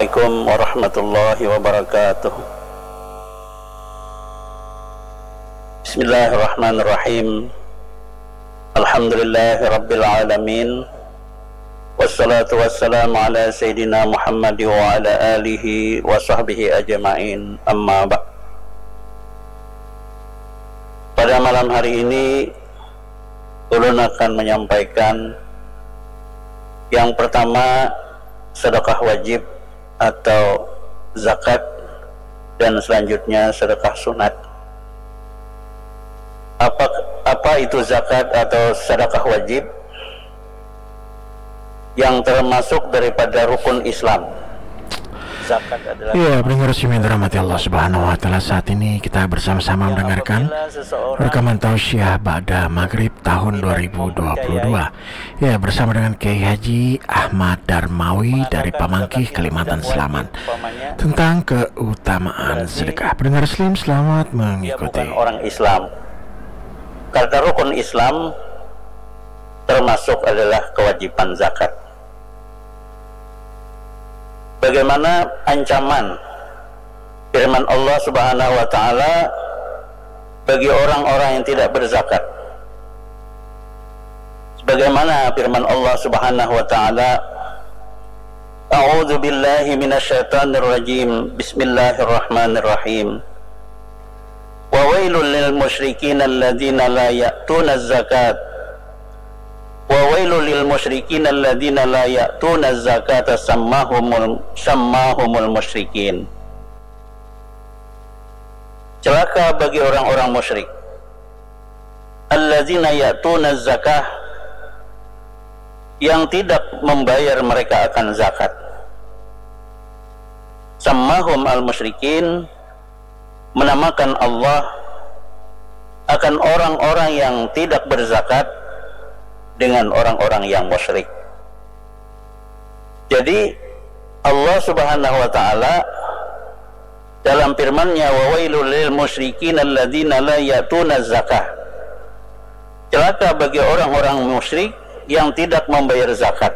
Assalamualaikum warahmatullahi wabarakatuh. Bismillahirrahmanirrahim. Alhamdulillahi rabbil alamin. Wassalatu wassalamu ala sayyidina Muhammad wa ala alihi wa sahbihi ajma'in. Amma ba'd. Pada malam hari ini ulun akan menyampaikan yang pertama, sedekah wajib atau zakat, dan selanjutnya sedekah sunat. Apa itu zakat atau sedekah wajib? Yang termasuk daripada rukun Islam. Zakat adalah pendengar yang dirahmati Allah Subhanahu wa taala, saat ini kita bersama-sama mendengarkan rekaman tausiah ba'da maghrib tahun 2022. Bersama dengan Kiai Haji Ahmad Darmawi dari Pamangkih, Kalimantan Selatan, tentang keutamaan sedekah. Pendengar Muslim, selamat mengikuti. Bukan orang Islam. Karena rukun Islam termasuk adalah kewajiban zakat. Bagaimana ancaman firman Allah Subhanahu wa taala bagi orang-orang yang tidak berzakat? Sebagaimana firman Allah Subhanahu wa taala, A'udzu billahi minasyaitonir rajim. Bismillahirrahmanirrahim. Wa wailul lil musyrikin alladzina la ya'tuna az-zakat. Wa wailul lil musyrikin alladzina la ya'tuna az-zakata sammahumul musyrikin. Celaka bagi orang-orang musyrik alladzina ya'tuna az-zakah, yang tidak membayar mereka akan zakat. Sammahum al-musyrikin, menamakan Allah akan orang-orang yang tidak berzakat dengan orang-orang yang musyrik. Jadi Allah Subhanahu wa taala dalam firman-Nya, wa wailul lil musyrikin alladzina la ya'tuna zakah, celaka bagi orang-orang musyrik yang tidak membayar zakat.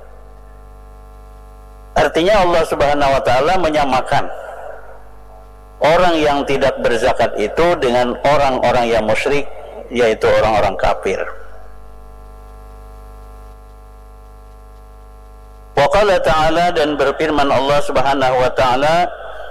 Artinya Allah Subhanahu wa taala menyamakan orang yang tidak berzakat itu dengan orang-orang yang musyrik, yaitu orang-orang kafir. Wa qala ta'ala, dan berfirman Allah Subhanahu wa taala,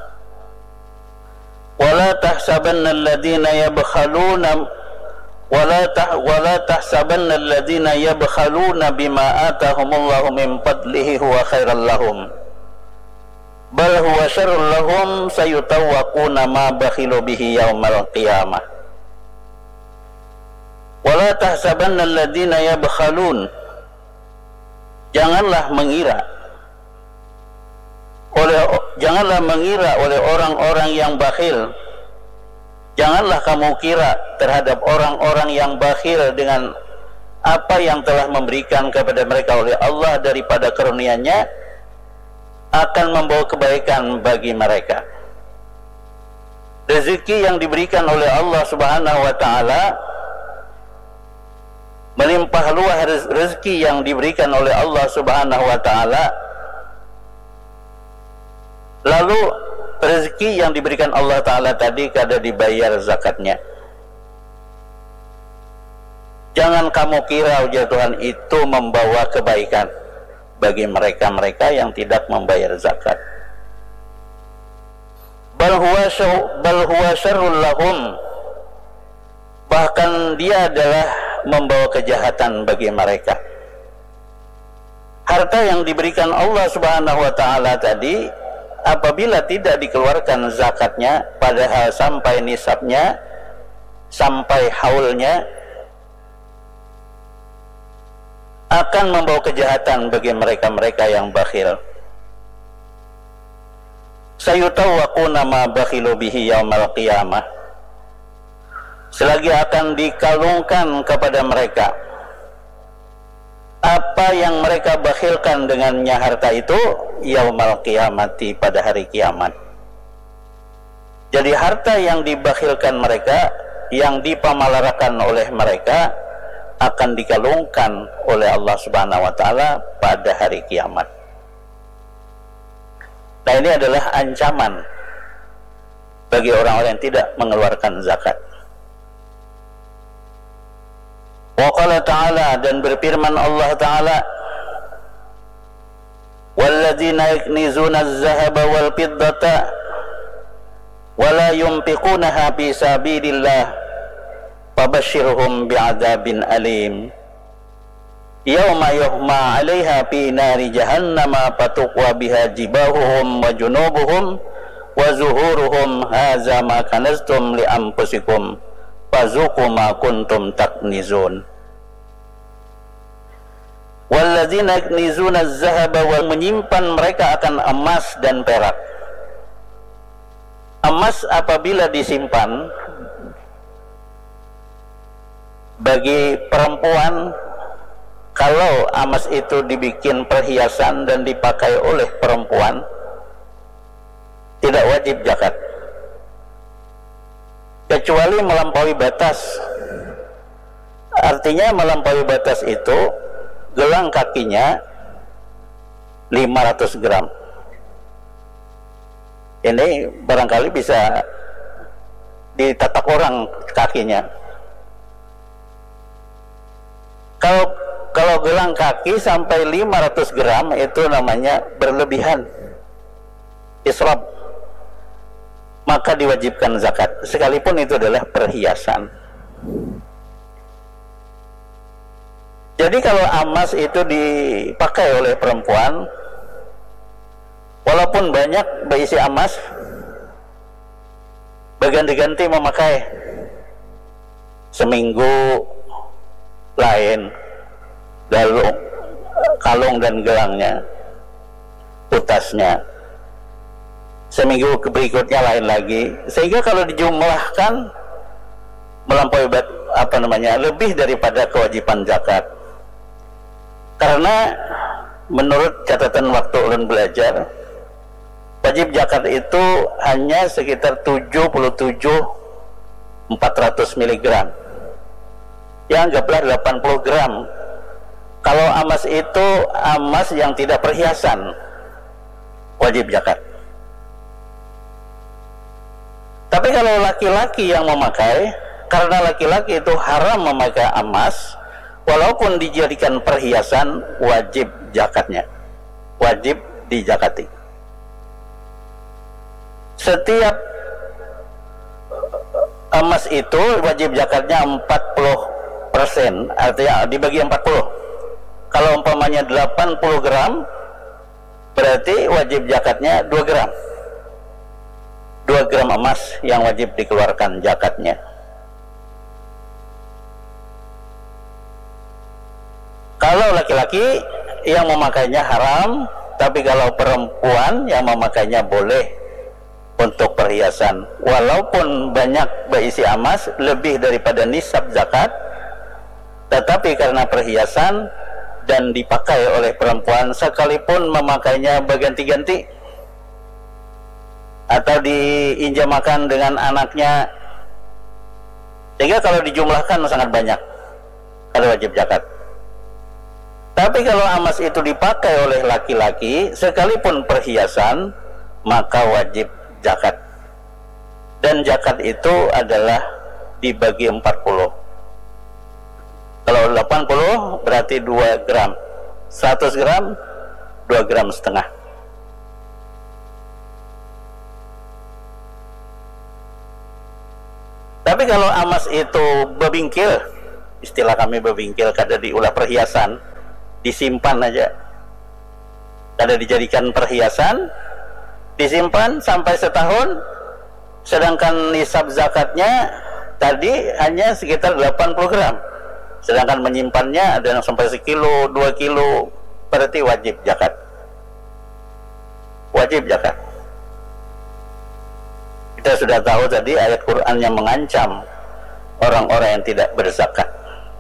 wala tahsabanna alladhina yabkhaluna wala tahsabanna alladhina yabkhaluna bima atahumullahu min fadlihi huwa khairal lahum bal huwa syarrul lahum sayutawwaquna ma bakhilu bihi yaumal qiyamah. Wala tahsabanna alladhina yabkhalun, janganlah mengira oleh orang-orang yang bakhil. Janganlah kamu kira terhadap orang-orang yang bakhil dengan apa yang telah memberikan kepada mereka oleh Allah daripada karunia-Nya akan membawa kebaikan bagi mereka. Rezeki yang diberikan oleh Allah Subhanahu wa taala, melimpah luas rezeki yang diberikan oleh Allah Subhanahu wa taala, lalu rezeki yang diberikan Allah taala tadi kada dibayar zakatnya. Jangan kamu kira, ujar Tuhan, itu membawa kebaikan bagi mereka-mereka yang tidak membayar zakat. Bal huwa syarrul lahum, bahkan dia adalah membawa kejahatan bagi mereka. Harta yang diberikan Allah Subhanahu wa taala tadi, apabila tidak dikeluarkan zakatnya padahal sampai nisabnya, sampai haulnya, akan membawa kejahatan bagi mereka-mereka yang bakhil. Sayutawwaquna ma bakhilu bihi yaumal qiyamah, selagi akan dikalungkan kepada mereka apa yang mereka bakhilkan dengannya harta itu yaumal qiyamati, pada hari kiamat. Jadi harta yang dibakhilkan mereka, yang dipamalarakan oleh mereka, akan dikalungkan oleh Allah Subhanahu wa taala pada hari kiamat. Nah, ini adalah ancaman bagi orang-orang yang tidak mengeluarkan zakat. Wa qala ta'ala, dan berfirman Allah Ta'ala, walladzina yaknizuna az-zahaba wal fiddata wa la yunfiqunaha fi sabilillah fabashshirhum bi'adzabin alim yauma yuhma 'alaiha fi nari jahannama fatuqwa biha jibahuhum wa junubuhum wa zuhuruhum hadza ma kanaztum li anfusikum fazuqu ma kuntum taknizun. Walladzina yaknizuna az-zahaba, wa menyimpan mereka akan emas dan perak. Emas apabila disimpan bagi perempuan, kalau emas itu dibikin perhiasan dan dipakai oleh perempuan, tidak wajib zakat, kecuali melampaui batas. Artinya melampaui batas itu gelang kakinya 500 gram. Ini barangkali bisa ditatak orang kakinya. Kalau gelang kaki sampai 500 gram itu namanya berlebihan, israf, maka diwajibkan zakat, sekalipun itu adalah perhiasan. Jadi kalau emas itu dipakai oleh perempuan, walaupun banyak berisi emas, berganti-ganti memakai, seminggu lain kalung dan gelangnya, utasnya, seminggu berikutnya lain lagi, sehingga kalau dijumlahkan melampaui lebih daripada kewajiban zakat. Karena menurut catatan waktu ulun belajar, wajib zakat itu hanya sekitar 77.400 mg. Ya, anggaplah 80 gram. Kalau emas itu emas yang tidak perhiasan, wajib zakat. Tapi kalau laki-laki yang memakai, karena laki-laki itu haram memakai emas, walaupun dijadikan perhiasan, wajib zakatnya, wajib dizakati. Setiap emas itu wajib zakatnya 40%, artinya dibagi 40. Kalau umpamanya 80 gram, berarti wajib zakatnya 2 gram. 2 gram emas yang wajib dikeluarkan zakatnya. Kalau laki-laki yang memakainya haram, tapi kalau perempuan yang memakainya boleh untuk perhiasan, walaupun banyak berisi emas lebih daripada nisab zakat, tetapi karena perhiasan dan dipakai oleh perempuan, sekalipun memakainya berganti-ganti atau diinjamakan dengan anaknya, sehingga kalau dijumlahkan sangat banyak, kalau wajib zakat. Tapi kalau emas itu dipakai oleh laki-laki, sekalipun perhiasan, maka wajib zakat. Dan zakat itu adalah dibagi 40. Kalau 80 berarti 2 gram. 100 gram, 2 gram setengah. Tapi kalau emas itu bebingkil, istilah kami bebingkil, kada diulah perhiasan, disimpan aja, kada dijadikan perhiasan, disimpan sampai setahun, sedangkan nisab zakatnya tadi hanya sekitar 80 gram, sedangkan menyimpannya ada yang sampai 1 kilo, 2 kilo, berarti wajib zakat. Wajib zakat. Kita sudah tahu tadi ayat Quran yang mengancam orang-orang yang tidak berzakat.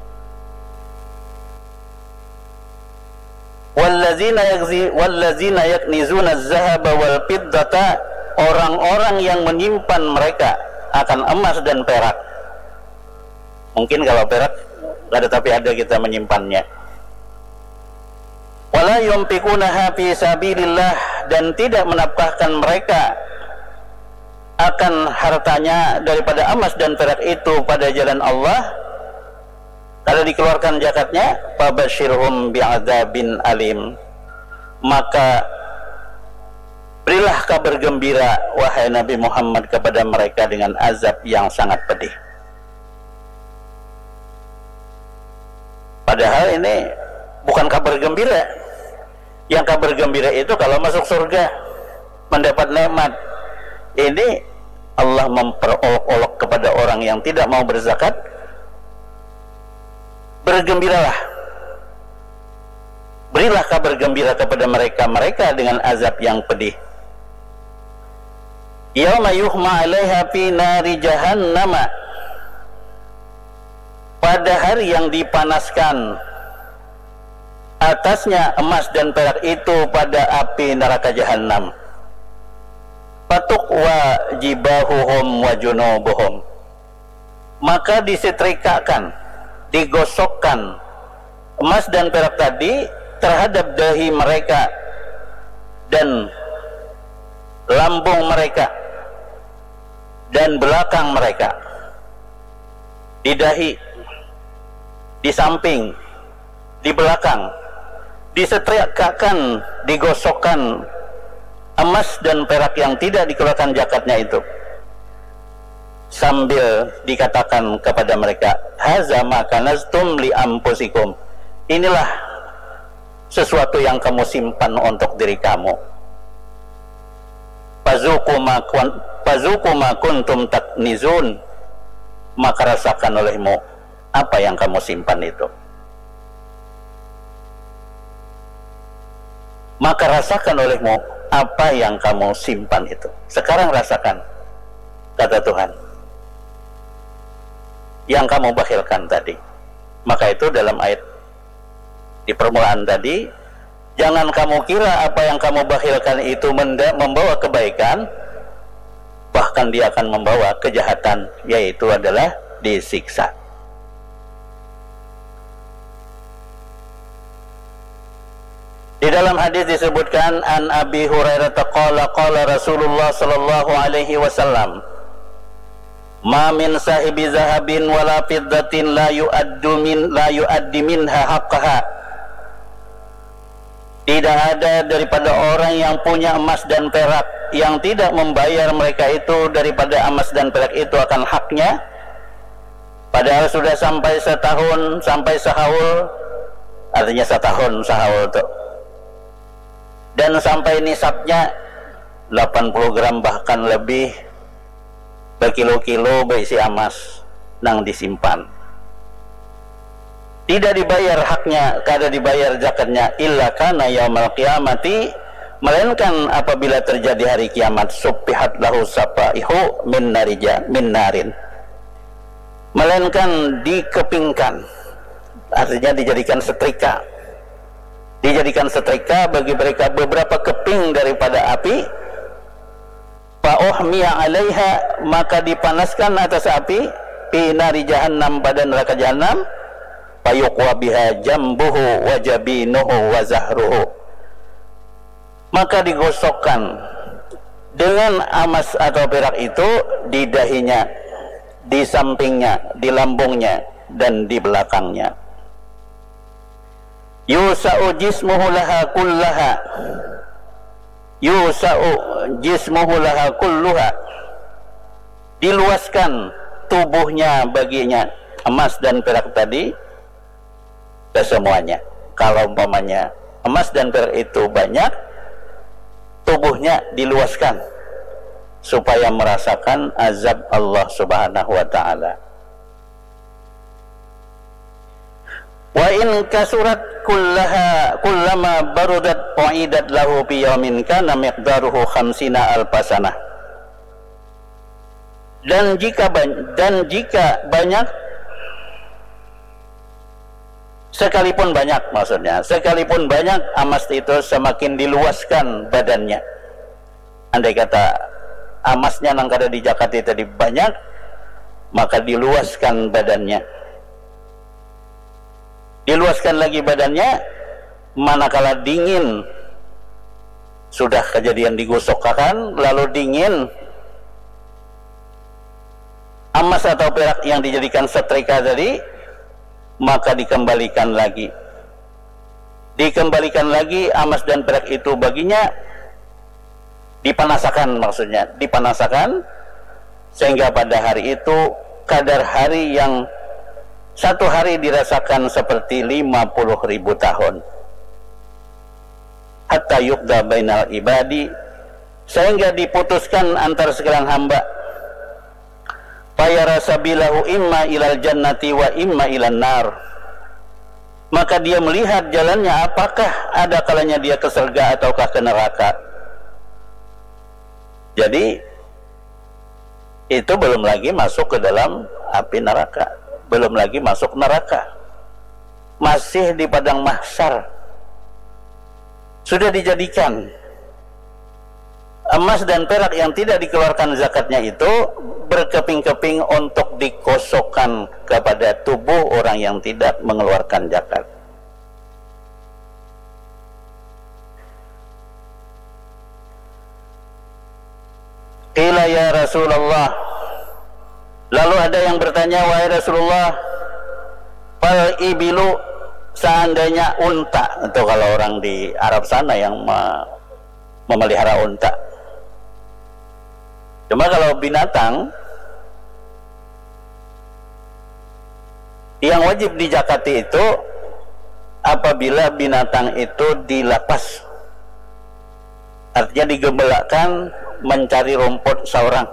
Wallazina yaknizuna az-zahaba wal fiddata, orang-orang yang menyimpan mereka akan emas dan perak. Mungkin kalau perak ada, tapi ada kita menyimpannya. Wala yunfiqunaha fi sabilillah, dan tidak menafkahkan mereka akan hartanya daripada emas dan perak itu pada jalan Allah, kalau dikeluarkan zakatnya, fabasyirhum bi'adzabin alim, maka berilah kabar gembira wahai Nabi Muhammad kepada mereka dengan azab yang sangat pedih. Padahal ini bukan kabar gembira. Yang kabar gembira itu kalau masuk surga, mendapat nikmat. Ini Allah memperolok-olok kepada orang yang tidak mau berzakat, bergembiralah, berilah kabar gembira kepada mereka dengan azab yang pedih. Yauma yuhma 'alaiha fi nari jahannam, pada hari yang dipanaskan atasnya emas dan perak itu pada api neraka jahanam. Fatukwa jibahuhum wa junubuhum, maka disetrikakan, digosokkan emas dan perak tadi terhadap dahi mereka dan lambung mereka dan belakang mereka. Di dahi, di samping, di belakang, disetrikakan, digosokkan emas dan perak yang tidak dikeluarkan zakatnya itu, sambil dikatakan kepada mereka, haza ma kanaztum li anfusikum, inilah sesuatu yang kamu simpan untuk diri kamu. Fazuqu ma kuntum taknizun, maka rasakan olehmu apa yang kamu simpan itu. Maka rasakan olehmu apa yang kamu simpan itu. Sekarang rasakan, kata Tuhan, yang kamu bakhilkan tadi. Maka itu dalam ayat di permulaan tadi, jangan kamu kira apa yang kamu bakhilkan itu membawa kebaikan, bahkan dia akan membawa kejahatan, yaitu adalah disiksa. Di dalam hadis disebutkan, an Abi Hurairah qala qala Rasulullah sallallahu alaihi wasallam, ma min sahibi zahabin wala fiddatin la yuaddi minha haqqaha, tidak ada daripada orang yang punya emas dan perak yang tidak membayar mereka itu daripada emas dan perak itu akan haknya, padahal sudah sampai setahun, sampai sehaul, artinya setahun sehaul itu, dan sampai nisabnya 80 gram bahkan lebih, berkilo-kilo berisi emas nang disimpan, tidak dibayar haknya, kada dibayar zakatnya, illa kana yaumal qiyamati, melainkan apabila terjadi hari kiamat, subbihat lahu sapaihu min narin, melainkan dikepingkan, artinya dijadikan setrika, bagi mereka beberapa keping daripada api, fa'uhmiya 'alaiha, maka dipanaskan atas api, fi nari jahannam, pada neraka jahannam, fayuqwa biha jambuhu wa jabinuhu wa zahruhu, maka digosokkan dengan emas atau perak itu di dahinya, di sampingnya, di lambungnya, dan di belakangnya. Yusa'u jismuhu laha kullaha, yusa'u jismuhu laha kulluha, diluaskan tubuhnya baginya emas dan perak tadi ke semuanya. Kalau umpamanya emas dan perak itu banyak, tubuhnya diluaskan supaya merasakan azab Allah Subhanahu wa ta'ala. Wa in kasurat kullama barudat u'idat lahu bi yaumin kana miqdaruhu 50 alfasanah. Dan jika banyak, sekalipun banyak, maksudnya sekalipun banyak emas itu semakin diluaskan badannya. Andai kata emasnya nang kada di Jakarta tadi banyak, maka diluaskan badannya. Diluaskan lagi badannya manakala dingin, sudah kejadian digosokkan lalu dingin, emas atau perak yang dijadikan setrika tadi, maka dikembalikan lagi emas dan perak itu baginya, dipanasakan, maksudnya dipanasakan, sehingga pada hari itu kadar hari yang satu hari dirasakan seperti 50.000 tahun. Hatta yuqda bainal ibadi, sehingga diputuskan antara sekalian hamba. Fayara sabilahu imma ilal jannati wa imma ilan nar. Maka dia melihat jalannya, apakah ada kalanya dia ke surga ataukah ke neraka. Jadi itu belum lagi masuk ke dalam api neraka, belum lagi masuk neraka, masih di padang mahsyar. Sudah dijadikan emas dan perak yang tidak dikeluarkan zakatnya itu berkeping-keping untuk dikosokkan kepada tubuh orang yang tidak mengeluarkan zakat. Qila ya Rasulullah, lalu ada yang bertanya, wahai Rasulullah, fal ibilu, seandainya unta, atau kalau orang di Arab sana yang memelihara unta. Cuma kalau binatang yang wajib dizakati itu apabila binatang itu dilepas, artinya digembalakan mencari rumput seorang.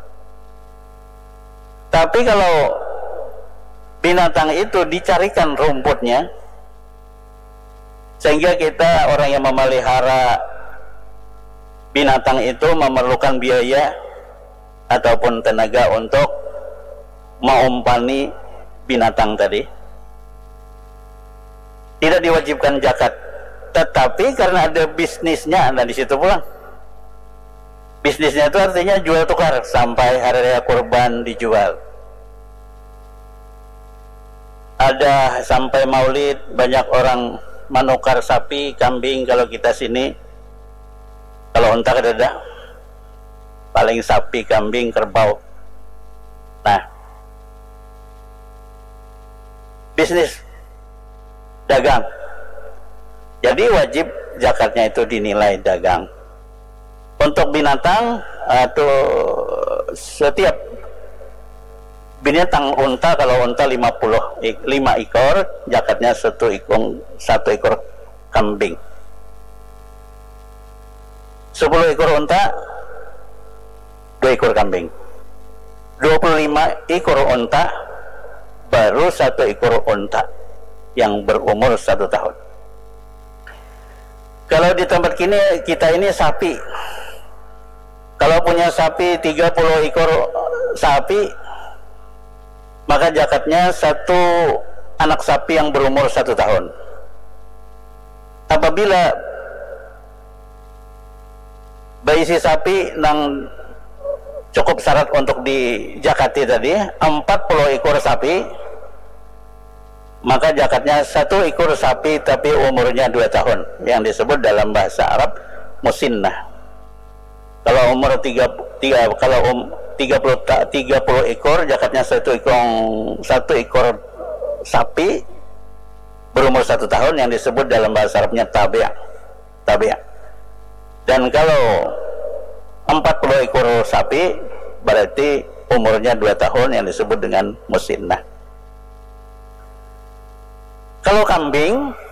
Tapi kalau binatang itu dicarikan rumputnya, sehingga kita orang yang memelihara binatang itu memerlukan biaya ataupun tenaga untuk mengumpani binatang tadi, tidak diwajibkan zakat. Tetapi karena ada bisnisnya, nah di situ pulang. Bisnisnya itu artinya jual tukar sampai hari raya kurban dijual. Ada sampai maulid banyak orang menukar sapi, kambing. Kalau kita sini, kalau unta ada, paling sapi, kambing, kerbau. Nah, bisnis dagang. Jadi wajib zakatnya itu dinilai dagang. Untuk binatang atau setiap binatang unta, kalau unta 5 ekor, zakatnya satu ekor kambing. 10 ekor unta, 2 ekor kambing. 25 ekor unta, baru 1 ekor unta yang berumur 1 tahun. Kalau di tempat kita ini sapi, kalau punya sapi 30 ekor sapi, maka zakatnya 1 anak sapi yang berumur 1 tahun. Apabila berisi sapi yang cukup syarat untuk dijakati tadi 40 ekor sapi, maka zakatnya 1 ekor sapi tapi umurnya 2 tahun, yang disebut dalam bahasa Arab musinnah. Kalau umur 30 ekor, zakatnya 1 ekor sapi berumur 1 tahun, yang disebut dalam bahasa Arabnya tabi'. Dan kalau 40 ekor sapi berarti umurnya 2 tahun, yang disebut dengan musinnah. Kalau kambing